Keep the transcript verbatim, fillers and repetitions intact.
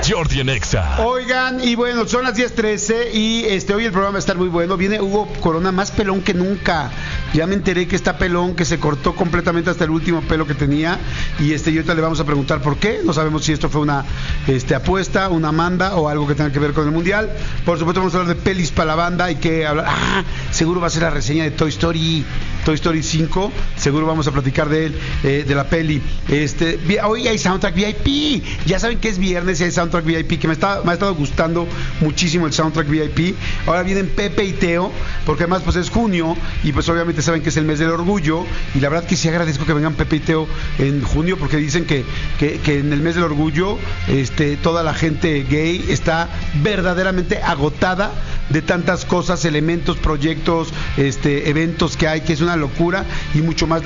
Jordi en Exa. Oigan, y bueno, son las diez trece y este hoy el programa va a estar muy bueno. Viene Hugo Corona más pelón que nunca. Ya me enteré que está pelón, que se cortó completamente hasta el último pelo que tenía. Y este y ahorita le vamos a preguntar por qué. No sabemos si esto fue una este, apuesta, una manda o algo que tenga que ver con el mundial. Por supuesto vamos a hablar de pelis para la banda. Hay que hablar. Ah, seguro va a ser la reseña de Toy Story, Toy Story cinco. Seguro vamos a platicar de él, eh, de la peli. Este, hoy hay soundtrack V I P. Ya saben que es viernes y hay soundtrack V I P, que me, está, me ha estado gustando muchísimo el soundtrack V I P. Ahora vienen Pepe y Teo, porque además pues es junio y pues obviamente saben que es el mes del orgullo, y la verdad que sí agradezco que vengan Pepe y Teo en junio, porque dicen que, que, que en el mes del orgullo este, toda la gente gay está verdaderamente agotada de tantas cosas, elementos, proyectos, este, eventos que hay, que es una locura, y mucho más